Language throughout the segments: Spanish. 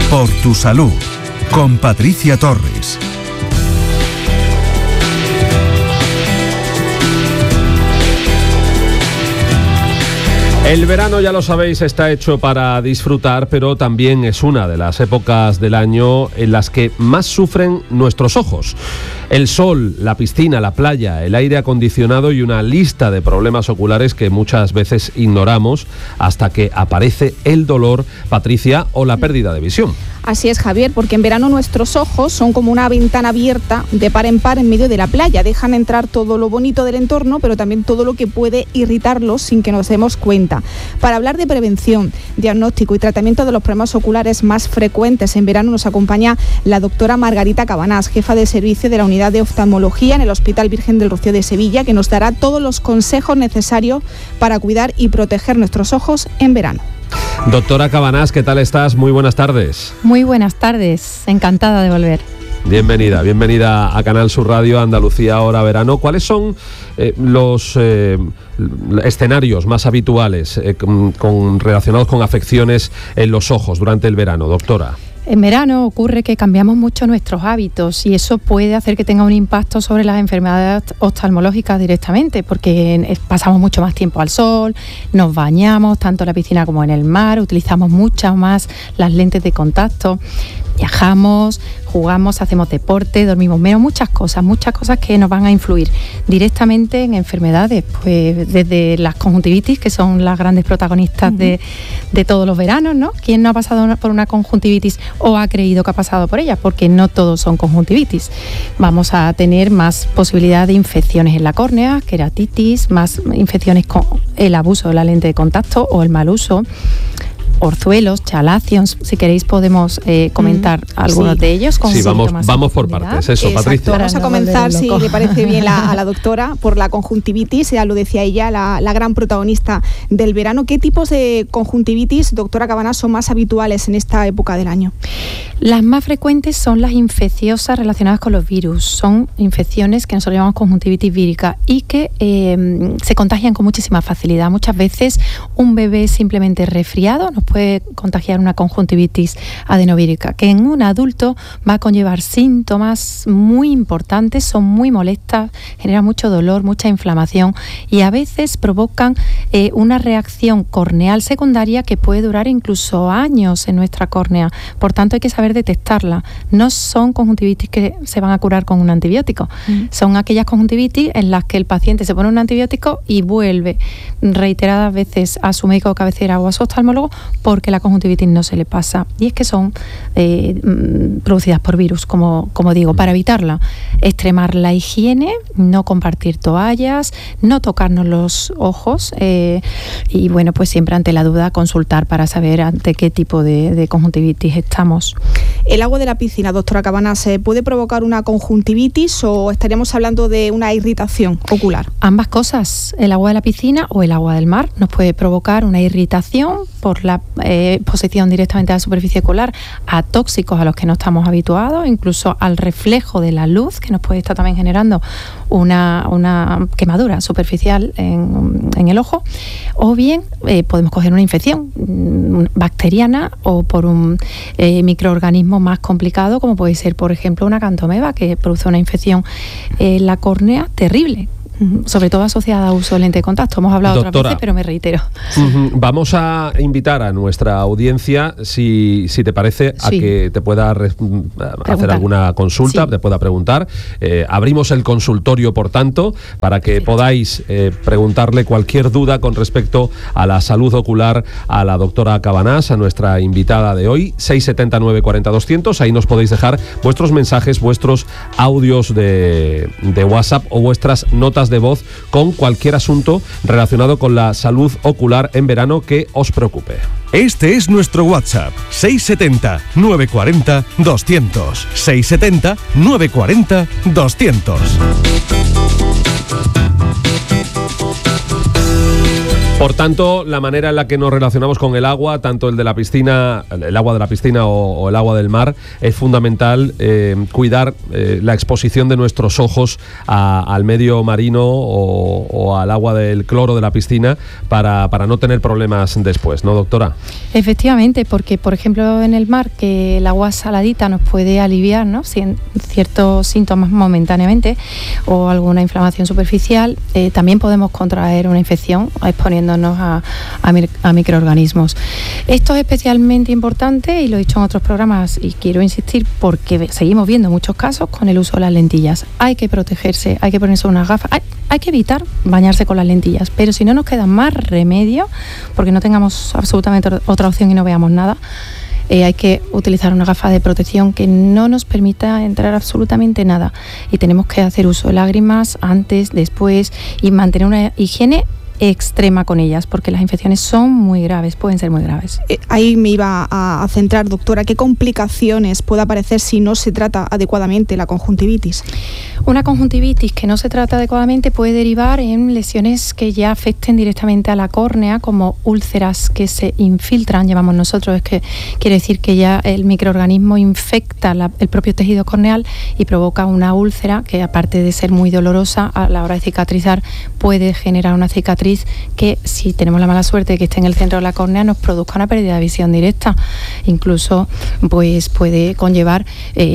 Por tu salud, con Patricia Torres. El verano, ya lo sabéis, está hecho para disfrutar, pero también es una de las épocas del año en las que más sufren nuestros ojos. El sol, la piscina, la playa, el aire acondicionado y una lista de problemas oculares que muchas veces ignoramos hasta que aparece el dolor, Patricia, o la pérdida de visión. Así es, Javier, porque en verano nuestros ojos son como una ventana abierta de par en par en medio de la playa. Dejan entrar todo lo bonito del entorno, pero también todo lo que puede irritarlos sin que nos demos cuenta. Para hablar de prevención, diagnóstico y tratamiento de los problemas oculares más frecuentes en verano nos acompaña la doctora Margarita Cabanás, jefa de servicio de la Unidad de Oftalmología en el Hospital Virgen del Rocío de Sevilla, que nos dará todos los consejos necesarios para cuidar y proteger nuestros ojos en verano. Doctora Cabanás, ¿qué tal estás? Muy buenas tardes. Muy buenas tardes, encantada de volver. Bienvenida a Canal Sur Radio, Andalucía Ahora Verano. ¿Cuáles son los escenarios más habituales relacionados con afecciones en los ojos durante el verano, doctora? En verano ocurre que cambiamos mucho nuestros hábitos y eso puede hacer que tenga un impacto sobre las enfermedades oftalmológicas directamente, porque pasamos mucho más tiempo al sol, nos bañamos tanto en la piscina como en el mar, utilizamos muchas más las lentes de contacto, viajamos, jugamos, hacemos deporte, dormimos menos, muchas cosas que nos van a influir directamente en enfermedades, pues desde las conjuntivitis, que son las grandes protagonistas de todos los veranos, ¿no? ¿Quién no ha pasado por una conjuntivitis o ha creído que ha pasado por ella? Porque no todos son conjuntivitis. Vamos a tener más posibilidad de infecciones en la córnea, queratitis, más infecciones con el abuso de la lente de contacto o el mal uso, orzuelos, chalazions. Si queréis podemos comentar algunos de ellos. Sí, vamos por partes. Eso, exacto. Patricia. Vamos a comenzar, si le parece bien a la doctora, por la conjuntivitis. Ya lo decía ella, la gran protagonista del verano. ¿Qué tipos de conjuntivitis, doctora Cabanás, son más habituales en esta época del año? Las más frecuentes son las infecciosas relacionadas con los virus. Son infecciones que nosotros llamamos conjuntivitis vírica y que se contagian con muchísima facilidad. Muchas veces un bebé simplemente resfriado nos puede contagiar una conjuntivitis adenovírica, que en un adulto va a conllevar síntomas muy importantes, son muy molestas, generan mucho dolor, mucha inflamación y a veces provocan una reacción corneal secundaria que puede durar incluso años en nuestra córnea. Por tanto, hay que saber detectarla. No son conjuntivitis que se van a curar con un antibiótico. Son aquellas conjuntivitis en las que el paciente se pone un antibiótico y vuelve reiteradas veces a su médico de cabecera o a su oftalmólogo porque la conjuntivitis no se le pasa. Y es que son producidas por virus, como digo. Para evitarla, extremar la higiene, no compartir toallas, no tocarnos los ojos y bueno, pues siempre ante la duda consultar para saber ante qué tipo de conjuntivitis estamos. ¿El agua de la piscina, doctora Cabanás, puede provocar una conjuntivitis o estaríamos hablando de una irritación ocular? Ambas cosas. El agua de la piscina o el agua del mar nos puede provocar una irritación por la exposición directamente a la superficie ocular a tóxicos a los que no estamos habituados, incluso al reflejo de la luz, que nos puede estar también generando una quemadura superficial en el ojo, o bien podemos coger una infección bacteriana o por un microorganismo más complicado, como puede ser, por ejemplo, una acantomeba, que produce una infección en la córnea terrible, sobre todo asociada a uso de lente de contacto. Hemos hablado otras veces, pero me reitero. Vamos a invitar a nuestra audiencia, si te parece, a que te pueda hacer alguna consulta, te pueda preguntar. Abrimos el consultorio, por tanto, para que podáis preguntarle cualquier duda con respecto a la salud ocular a la doctora Cabanás, a nuestra invitada de hoy. 679 40 200. Ahí nos podéis dejar vuestros mensajes, vuestros audios de WhatsApp o vuestras notas de voz con cualquier asunto relacionado con la salud ocular en verano que os preocupe. Este es nuestro WhatsApp, 670 940 200. 670 940 200. Por tanto, la manera en la que nos relacionamos con el agua, tanto el de la piscina, el agua de la piscina o el agua del mar, es fundamental cuidar la exposición de nuestros ojos al medio marino o al agua del cloro de la piscina para no tener problemas después, ¿no, doctora? Efectivamente, porque por ejemplo en el mar, que el agua saladita nos puede aliviar, ¿no?, ciertos síntomas momentáneamente o alguna inflamación superficial, también podemos contraer una infección exponiéndonos a microorganismos. Esto es especialmente importante, y lo he dicho en otros programas y quiero insistir, porque seguimos viendo muchos casos con el uso de las lentillas. Hay que protegerse, hay que ponerse unas gafas, hay que evitar bañarse con las lentillas, pero si no nos queda más remedio, porque no tengamos absolutamente otra opción y no veamos nada, hay que utilizar una gafa de protección que no nos permita entrar absolutamente nada, y tenemos que hacer uso de lágrimas antes, después, y mantener una higiene extrema con ellas, porque las infecciones son muy graves, pueden ser muy graves. Ahí me iba a centrar, doctora. ¿Qué complicaciones puede aparecer si no se trata adecuadamente la conjuntivitis? Una conjuntivitis que no se trata adecuadamente puede derivar en lesiones que ya afecten directamente a la córnea, como úlceras que se infiltran, llamamos nosotros. Es que quiere decir que ya el microorganismo infecta el propio tejido corneal y provoca una úlcera que, aparte de ser muy dolorosa a la hora de cicatrizar, puede generar una cicatriz que, si tenemos la mala suerte de que esté en el centro de la córnea, nos produzca una pérdida de visión directa. Incluso pues puede conllevar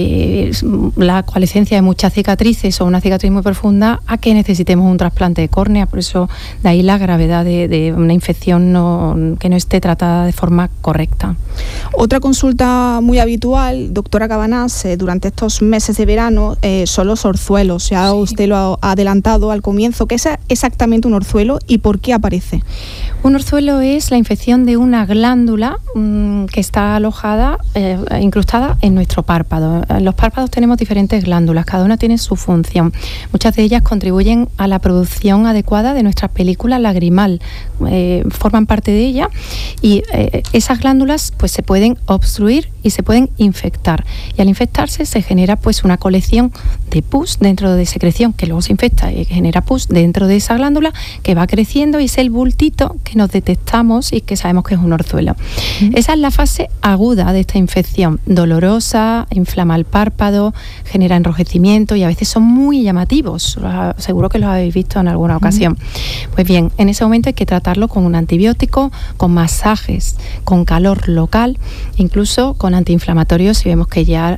la coalescencia de muchas cicatrices o una cicatriz muy profunda a que necesitemos un trasplante de córnea. Por eso, de ahí la gravedad de una infección que no esté tratada de forma correcta. Otra consulta muy habitual, doctora Cabanás, durante estos meses de verano, son los orzuelos. Ya usted lo ha adelantado al comienzo. ¿Qué es exactamente un orzuelo y por qué aparece? Un orzuelo es la infección de una glándula que está alojada, incrustada en nuestro párpado. En los párpados tenemos diferentes glándulas, cada una tiene su función. Muchas de ellas contribuyen a la producción adecuada de nuestra película lagrimal, forman parte de ella, y esas glándulas pues se pueden obstruir y se pueden infectar. Y al infectarse se genera pues una colección de pus dentro de secreción, que luego se infecta y genera pus dentro de esa glándula, que va creciendo, y es el bultito que nos detectamos y que sabemos que es un orzuelo. Esa es la fase aguda de esta infección, dolorosa, inflama el párpado, genera enrojecimiento y a veces son muy llamativos. Seguro que los habéis visto en alguna ocasión. Pues bien, en ese momento hay que tratarlo con un antibiótico, con masajes, con calor local, incluso con antiinflamatorios si vemos que ya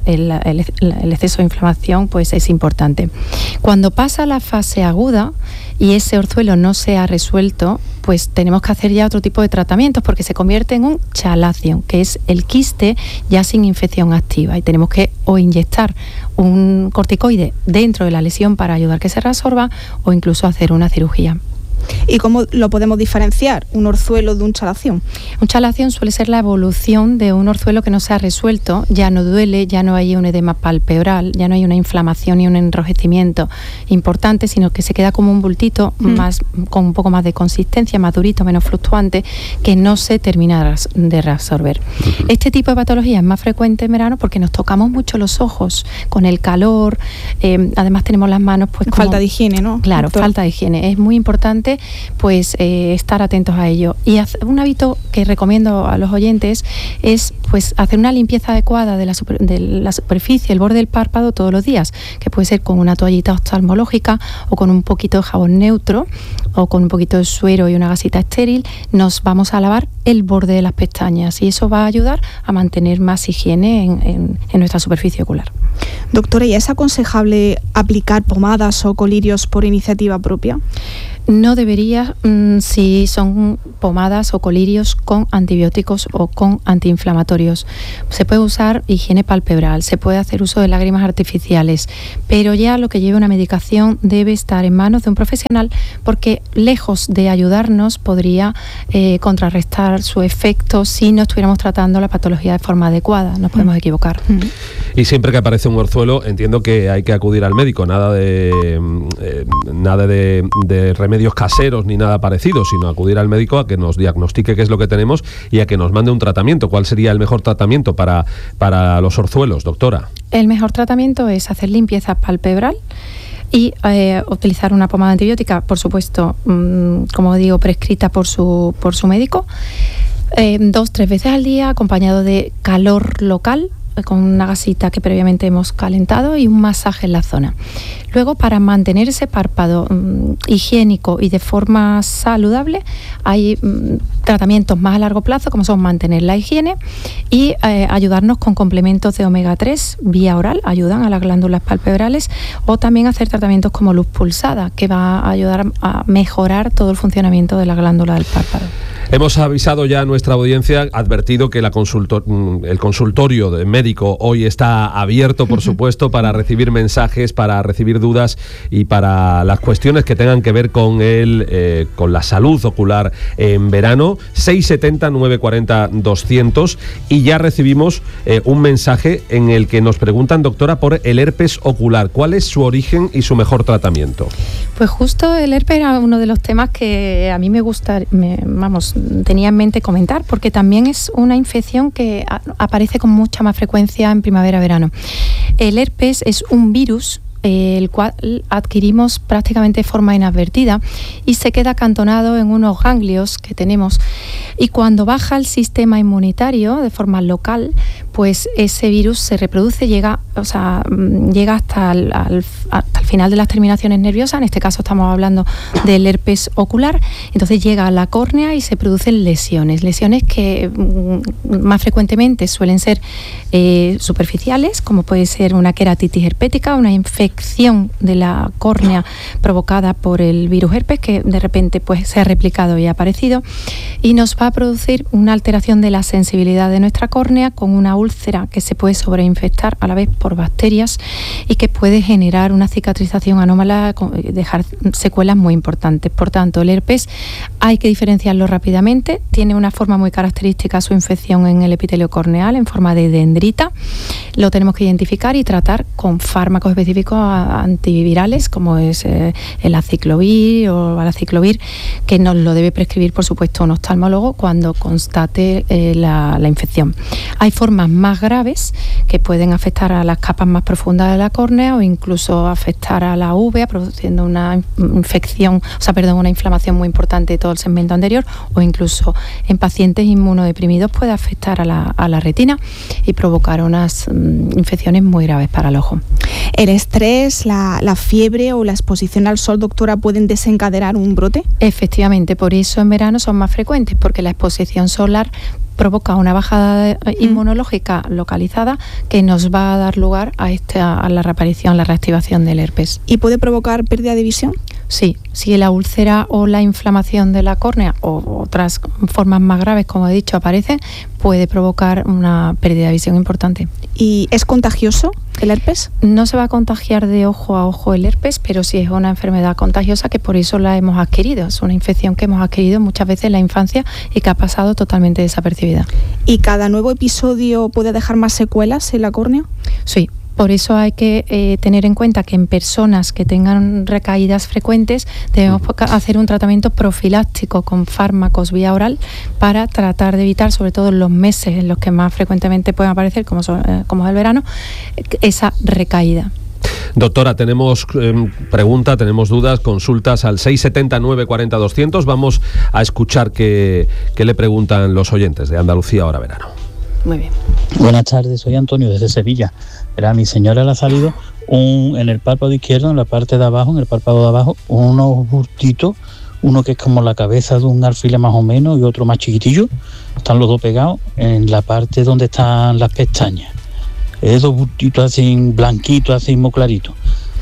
el exceso de inflamación pues es importante. Cuando pasa la fase aguda y ese orzuelo no se ha resuelto, pues tenemos que hacer ya otro tipo de tratamientos, porque se convierte en un chalación, que es el quiste ya sin infección activa, y tenemos que o inyectar un corticoide dentro de la lesión para ayudar a que se reabsorba, o incluso hacer una cirugía. ¿Y cómo lo podemos diferenciar, un orzuelo de un chalación? Un chalación suele ser la evolución de un orzuelo que no se ha resuelto, ya no duele, ya no hay un edema palpebral, ya no hay una inflamación y un enrojecimiento importante, sino que se queda como un bultito más, con un poco más de consistencia, más durito, menos fluctuante, que no se termina de reabsorber. Este tipo de patología es más frecuente en verano porque nos tocamos mucho los ojos con el calor, además tenemos las manos pues como... Falta de higiene, ¿no? Claro, falta de higiene. Es muy importante pues estar atentos a ello, y un hábito que recomiendo a los oyentes es pues hacer una limpieza adecuada de la superficie, el borde del párpado, todos los días, que puede ser con una toallita oftalmológica o con un poquito de jabón neutro o con un poquito de suero y una gasita estéril. Nos vamos a lavar el borde de las pestañas y eso va a ayudar a mantener más higiene en nuestra superficie ocular. Doctora, ¿y es aconsejable aplicar pomadas o colirios por iniciativa propia? No debería, si son pomadas o colirios con antibióticos o con antiinflamatorios. Se puede usar higiene palpebral, se puede hacer uso de lágrimas artificiales, pero ya lo que lleve una medicación debe estar en manos de un profesional, porque lejos de ayudarnos podría contrarrestar su efecto si no estuviéramos tratando la patología de forma adecuada. Nos podemos equivocar. Y siempre que aparece un orzuelo, entiendo que hay que acudir al médico, nada de remedios caseros ni nada parecido, sino acudir al médico a que nos diagnostique qué es lo que tenemos y a que nos mande un tratamiento. ¿Cuál sería el mejor tratamiento para los orzuelos, doctora? El mejor tratamiento es hacer limpieza palpebral y utilizar una pomada antibiótica, por supuesto, como digo, prescrita por su médico, 2-3 veces al día, acompañado de calor local, con una gasita que previamente hemos calentado y un masaje en la zona. Luego, para mantener ese párpado higiénico y de forma saludable, hay tratamientos más a largo plazo, como son mantener la higiene y ayudarnos con complementos de omega 3 vía oral, ayudan a las glándulas palpebrales, o también hacer tratamientos como luz pulsada, que va a ayudar a mejorar todo el funcionamiento de la glándula del párpado. Hemos avisado ya a nuestra audiencia, advertido que el consultorio de médico hoy está abierto, por supuesto, para recibir mensajes, para recibir dudas y para las cuestiones que tengan que ver con con la salud ocular en verano. 670-940-200, y ya recibimos un mensaje en el que nos preguntan, doctora, por el herpes ocular. ¿Cuál es su origen y su mejor tratamiento? Pues justo el herpes era uno de los temas que a mí tenía en mente comentar, porque también es una infección que aparece con mucha más frecuencia en primavera-verano. El herpes es un virus el cual adquirimos prácticamente de forma inadvertida y se queda acantonado en unos ganglios que tenemos, y cuando baja el sistema inmunitario de forma local, pues ese virus se reproduce, llega hasta el final de las terminaciones nerviosas. En este caso estamos hablando del herpes ocular. Entonces llega a la córnea y se producen lesiones que más frecuentemente suelen ser superficiales, como puede ser una queratitis herpética, una infección de la córnea provocada por el virus herpes, que de repente pues se ha replicado y ha aparecido, y nos va a producir una alteración de la sensibilidad de nuestra córnea, con una úlcera que se puede sobreinfectar a la vez por bacterias y que puede generar una cicatrización anómala, dejar secuelas muy importantes. Por tanto, el herpes hay que diferenciarlo rápidamente. Tiene una forma muy característica su infección en el epitelio corneal en forma de dendrita. Lo tenemos que identificar y tratar con fármacos específicos antivirales, como es el aciclovir o valaciclovir, que nos lo debe prescribir, por supuesto, un oftalmólogo cuando constate la infección. Hay formas más graves que pueden afectar a las capas más profundas de la córnea, o incluso afectar a la uvea, produciendo una inflamación muy importante de todo el segmento anterior, o incluso en pacientes inmunodeprimidos puede afectar a la retina y provocar unas infecciones muy graves para el ojo. ¿El estrés, la fiebre o la exposición al sol, doctora, pueden desencadenar un brote? Efectivamente, por eso en verano son más frecuentes, porque la exposición solar provoca una bajada inmunológica localizada que nos va a dar lugar a la reaparición, la reactivación del herpes. ¿Y puede provocar pérdida de visión? Sí, si la úlcera o la inflamación de la córnea o otras formas más graves, como he dicho, aparecen, puede provocar una pérdida de visión importante. ¿Y es contagioso el herpes? No se va a contagiar de ojo a ojo el herpes, pero sí es una enfermedad contagiosa que por eso la hemos adquirido. Es una infección que hemos adquirido muchas veces en la infancia y que ha pasado totalmente desapercibida. ¿Y cada nuevo episodio puede dejar más secuelas en la córnea? Sí. Por eso hay que tener en cuenta que en personas que tengan recaídas frecuentes debemos hacer un tratamiento profiláctico con fármacos vía oral para tratar de evitar, sobre todo en los meses en los que más frecuentemente pueden aparecer, como es el verano, esa recaída. Doctora, tenemos preguntas, tenemos dudas, consultas al 670-940-200. Vamos a escuchar qué le preguntan los oyentes de Andalucía Ahora Verano. Muy bien. Buenas tardes, soy Antonio desde Sevilla. A mi señora le ha salido en el párpado izquierdo, en la parte de abajo, en el párpado de abajo, unos burtitos, uno que es como la cabeza de un alfiler más o menos y otro más chiquitillo. Están los dos pegados en la parte donde están las pestañas. Esos burtitos así blanquitos, así muy claritos.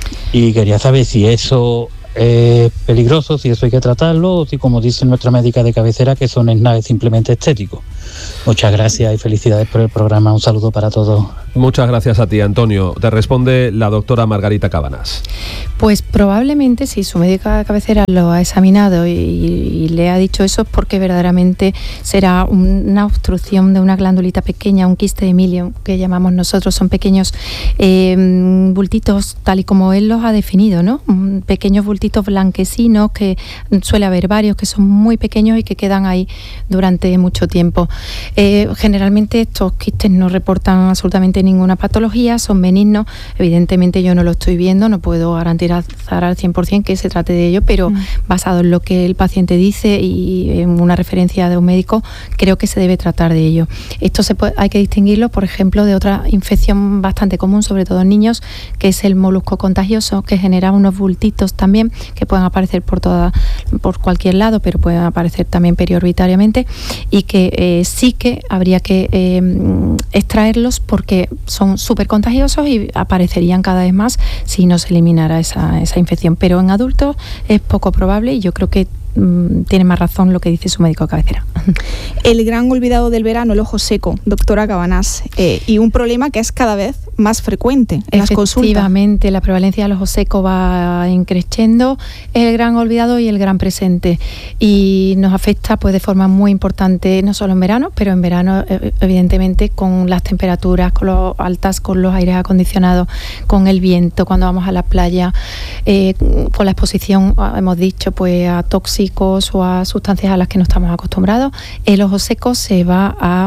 Y quería saber si eso es peligroso, si eso hay que tratarlo, o si, como dice nuestra médica de cabecera, que eso no es nada, simplemente estético. Muchas gracias y felicidades por el programa. Un saludo para todos. Muchas gracias a ti, Antonio. Te responde la doctora Margarita Cabanas. Pues probablemente, si su médica de cabecera lo ha examinado y le ha dicho eso, es porque verdaderamente será una obstrucción de una glandulita pequeña, un quiste de Emilio, que llamamos nosotros. Son pequeños bultitos, tal y como él los ha definido, ¿no? Pequeños bultitos blanquecinos, que suele haber varios que son muy pequeños y que quedan ahí durante mucho tiempo. Generalmente estos quistes no reportan absolutamente aparentemente ninguna patología, son benignos. Evidentemente yo no lo estoy viendo, no puedo garantizar al 100% que se trate de ello, pero basado en lo que el paciente dice y en una referencia de un médico, creo que se debe tratar de ello. Esto hay que distinguirlo, por ejemplo, de otra infección bastante común, sobre todo en niños, que es el molusco contagioso, que genera unos bultitos también que pueden aparecer por cualquier lado, pero pueden aparecer también periorbitariamente, y que sí que habría que extraerlos porque son súper contagiosos y aparecerían cada vez más si no se eliminara esa infección. Pero en adultos es poco probable y yo creo que tiene más razón lo que dice su médico de cabecera. El gran olvidado del verano, el ojo seco, doctora Cabanás, y un problema que es cada vez más frecuente en las consultas. Efectivamente, la prevalencia del ojo seco va increciendo, es el gran olvidado y el gran presente, y nos afecta pues de forma muy importante, no solo en verano, pero en verano evidentemente con las temperaturas altas, con los aires acondicionados, con el viento, cuando vamos a la playa, con la exposición, hemos dicho, pues a tóxicos o a sustancias a las que no estamos acostumbrados, el ojo seco se va a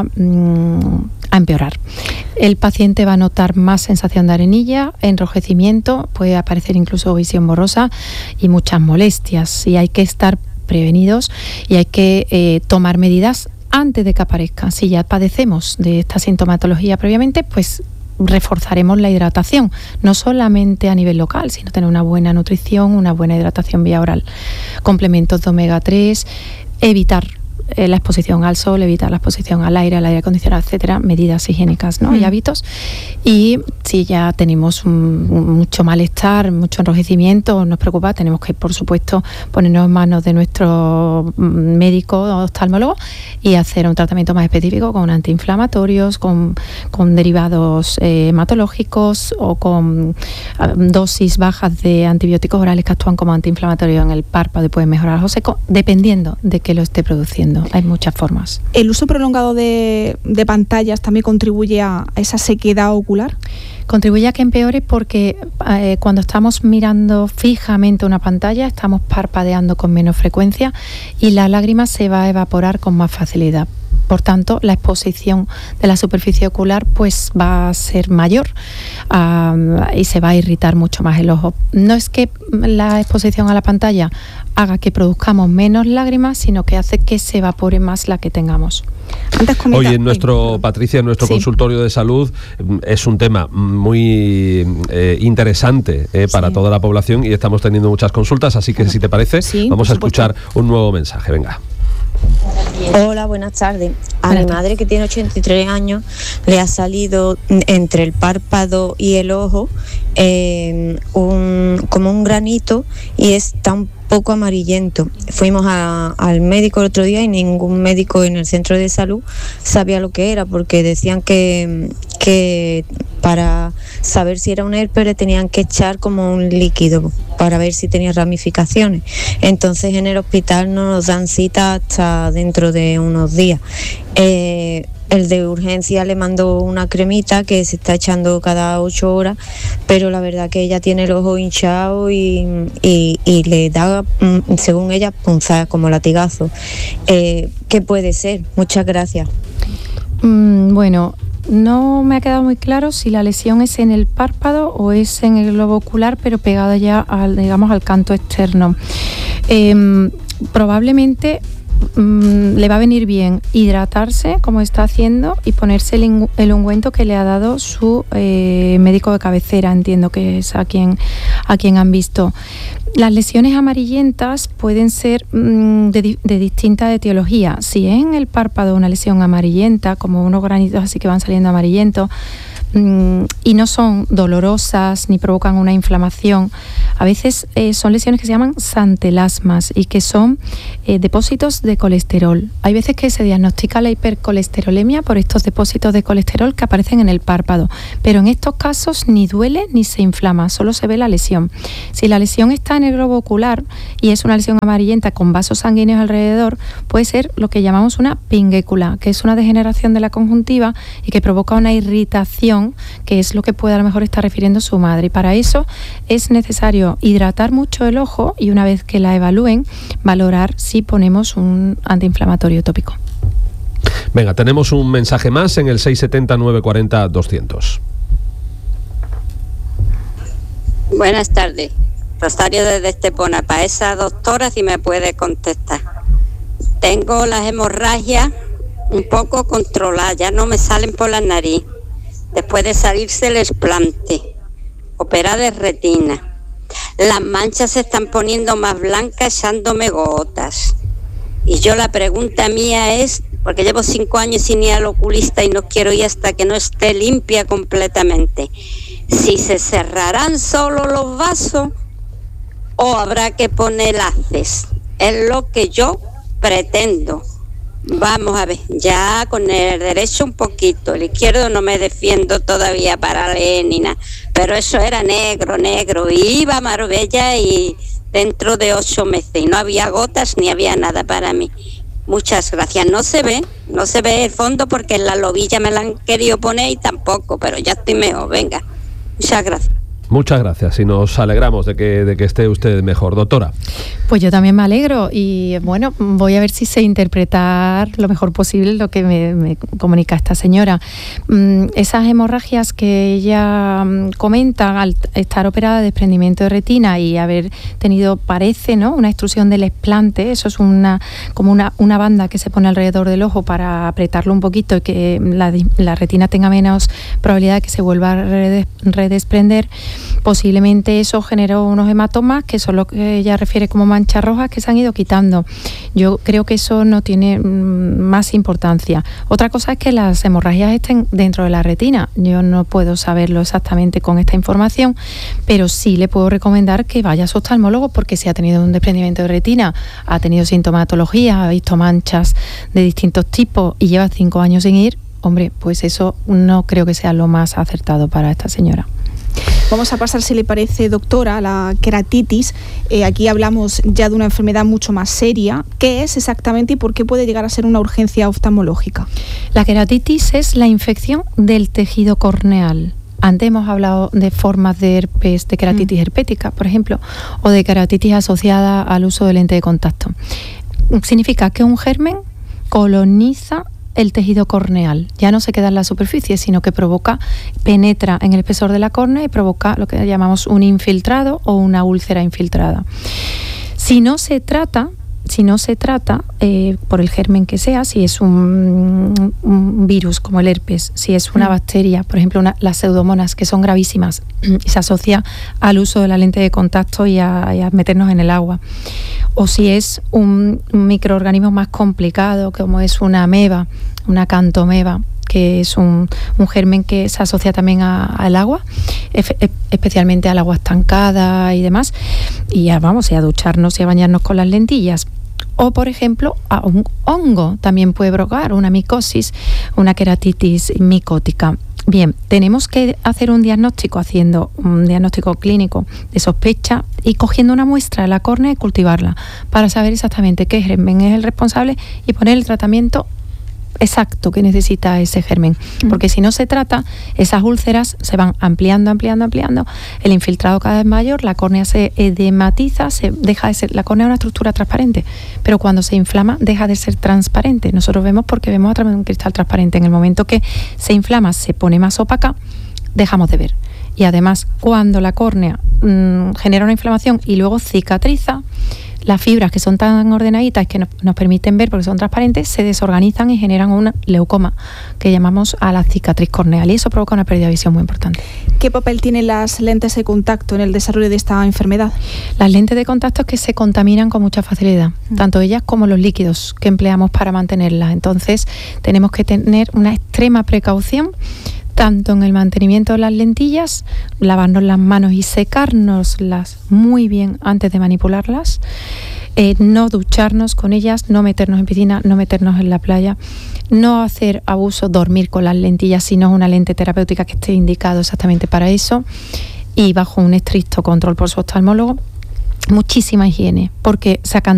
empeorar. El paciente va a notar más sensación de arenilla, enrojecimiento, puede aparecer incluso visión borrosa y muchas molestias, y hay que estar prevenidos y hay que tomar medidas antes de que aparezca. Si ya padecemos de esta sintomatología previamente, pues reforzaremos la hidratación, no solamente a nivel local, sino tener una buena nutrición, una buena hidratación vía oral, complementos de omega 3, evitar la exposición al sol, evitar la exposición al aire acondicionado, etcétera, medidas higiénicas, ¿no? Y hábitos. Y si ya tenemos mucho malestar, mucho enrojecimiento, nos preocupa, tenemos que, por supuesto, ponernos en manos de nuestro médico o oftalmólogo y hacer un tratamiento más específico con antiinflamatorios, con derivados hematológicos o con dosis bajas de antibióticos orales que actúan como antiinflamatorios en el párpado y pueden mejorar el ojo seco, dependiendo de que lo esté produciendo. Hay muchas formas. ¿El uso prolongado de pantallas también contribuye a esa sequedad ocular? Contribuye a que empeore porque cuando estamos mirando fijamente una pantalla estamos parpadeando con menos frecuencia y la lágrima se va a evaporar con más facilidad. Por tanto, la exposición de la superficie ocular pues va a ser mayor y se va a irritar mucho más el ojo. No es que la exposición a la pantalla haga que produzcamos menos lágrimas, sino que hace que se evapore más la que tengamos. Hoy en nuestro consultorio de salud es un tema muy interesante para toda la población y estamos teniendo muchas consultas, así que si te parece, vamos a escuchar un nuevo mensaje. Venga. Hola, buenas tardes. A mi madre, que tiene 83 años, le ha salido entre el párpado y el ojo como un granito y está un poco amarillento. Fuimos al médico el otro día y ningún médico en el centro de salud sabía lo que era, porque decían que para saber si era un herpes le tenían que echar como un líquido para ver si tenía ramificaciones. Entonces en el hospital no nos dan cita hasta dentro de unos días. El de urgencia le mandó una cremita que se está echando cada 8 horas, pero la verdad que ella tiene el ojo hinchado y le da, según ella, punzada como latigazo. ¿Qué puede ser? Muchas gracias. Bueno, no me ha quedado muy claro si la lesión es en el párpado o es en el globo ocular, pero pegada ya al canto externo. Probablemente le va a venir bien hidratarse como está haciendo y ponerse el ungüento que le ha dado su médico de cabecera, entiendo que es a quien han visto. Las lesiones amarillentas pueden ser de distinta etiología. Si es en el párpado una lesión amarillenta, como unos granitos así que van saliendo amarillentos, y no son dolorosas ni provocan una inflamación, a veces son lesiones que se llaman santelasmas y que son depósitos de colesterol. Hay veces que se diagnostica la hipercolesterolemia por estos depósitos de colesterol que aparecen en el párpado, pero en estos casos ni duele ni se inflama, solo se ve la lesión. Si la lesión está en el globo ocular y es una lesión amarillenta con vasos sanguíneos alrededor, puede ser lo que llamamos una pinguécula, que es una degeneración de la conjuntiva y que provoca una irritación, que es lo que puede a lo mejor estar refiriendo su madre. Y para eso es necesario hidratar mucho el ojo y una vez que la evalúen, valorar si ponemos un antiinflamatorio tópico. Venga, tenemos un mensaje más en el 670 940 200. Buenas tardes. Rosario desde Estepona. Para esa doctora si me puede contestar. Tengo las hemorragias un poco controladas, ya no me salen por la nariz. Después de salirse el explante, operada de retina. Las manchas se están poniendo más blancas, echándome gotas. Y yo la pregunta mía es, porque llevo 5 años sin ir al oculista y no quiero ir hasta que no esté limpia completamente, si se cerrarán solo los vasos o habrá que poner laces. Es lo que yo pretendo. Vamos a ver, ya con el derecho un poquito, el izquierdo no me defiendo todavía para leer ni nada, pero eso era negro, iba a Marbella y dentro de 8 meses, y no había gotas ni había nada para mí. Muchas gracias. No se ve el fondo porque en la lobilla me la han querido poner y tampoco, pero ya estoy mejor, venga. Muchas gracias. Muchas gracias y nos alegramos de que esté usted mejor, doctora. Pues yo también me alegro y bueno, voy a ver si sé interpretar lo mejor posible lo que me comunica esta señora. Esas hemorragias que ella comenta al estar operada de desprendimiento de retina y haber tenido, parece, ¿no?, una extrusión del explante, eso es como una banda que se pone alrededor del ojo para apretarlo un poquito y que la retina tenga menos probabilidad de que se vuelva a redesprender. Posiblemente eso generó unos hematomas que son lo que ella refiere como manchas rojas que se han ido quitando. Yo creo que eso no tiene más importancia. Otra cosa es que las hemorragias estén dentro de la retina. Yo no puedo saberlo exactamente con esta información, pero sí le puedo recomendar que vaya a su oftalmólogo porque si ha tenido un desprendimiento de retina, ha tenido sintomatología, ha visto manchas de distintos tipos y lleva 5 años sin ir, hombre, pues eso no creo que sea lo más acertado para esta señora. Vamos a pasar, si le parece, doctora, a la queratitis. Aquí hablamos ya de una enfermedad mucho más seria. ¿Qué es exactamente y por qué puede llegar a ser una urgencia oftalmológica? La queratitis es la infección del tejido corneal. Antes hemos hablado de formas de herpes, de queratitis herpética, por ejemplo, o de queratitis asociada al uso de lente de contacto. Significa que un germen coloniza el tejido corneal, ya no se queda en la superficie, sino que penetra en el espesor de la córnea y provoca lo que llamamos un infiltrado o una úlcera infiltrada. Si no se trata por el germen que sea, si es un virus como el herpes, si es una bacteria, por ejemplo las pseudomonas, que son gravísimas y se asocia al uso de la lente de contacto y a meternos en el agua, o si es un microorganismo más complicado como es una ameba, una cantomeba, que es un germen que se asocia también al agua, especialmente al agua estancada y demás, y a ducharnos y a bañarnos con las lentillas. O, por ejemplo, a un hongo también puede provocar una micosis, una queratitis micótica. Bien, tenemos que hacer haciendo un diagnóstico clínico de sospecha y cogiendo una muestra de la córnea y cultivarla para saber exactamente qué germen es el responsable y poner el tratamiento exacto que necesita ese germen, porque si no se trata, esas úlceras se van ampliando, el infiltrado cada vez mayor, la córnea se edematiza, deja de ser, la córnea es una estructura transparente, pero cuando se inflama deja de ser transparente. Nosotros vemos porque vemos a través de un cristal transparente. En el momento que se inflama, se pone más opaca, dejamos de ver. Y además, cuando la córnea genera una inflamación y luego cicatriza, las fibras que son tan ordenaditas que nos permiten ver porque son transparentes se desorganizan y generan un leucoma que llamamos a la cicatriz corneal, y eso provoca una pérdida de visión muy importante. ¿Qué papel tienen las lentes de contacto en el desarrollo de esta enfermedad? Las lentes de contacto es que se contaminan con mucha facilidad, tanto ellas como los líquidos que empleamos para mantenerlas. Entonces tenemos que tener una extrema precaución tanto en el mantenimiento de las lentillas, lavarnos las manos y secárnoslas muy bien antes de manipularlas, no ducharnos con ellas, no meternos en piscina, no meternos en la playa, no hacer abuso, dormir con las lentillas si no es una lente terapéutica que esté indicado exactamente para eso, y bajo un estricto control por su oftalmólogo. Muchísima higiene, porque sacan